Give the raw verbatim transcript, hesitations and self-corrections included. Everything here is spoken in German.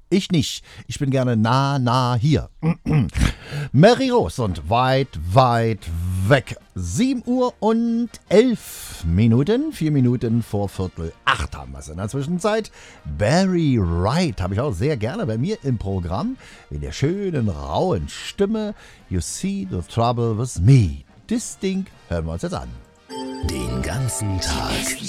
Ich nicht. Ich bin gerne nah, nah hier. Mary Rose und weit, weit weg. sieben Uhr und elf Minuten. Vier Minuten vor Viertel acht haben wir es in der Zwischenzeit. Barry Wright habe ich auch sehr gerne bei mir im Programm. In der schönen, rauen Stimme. You see the trouble with me. Das Ding hören wir uns jetzt an. Den ganzen Tag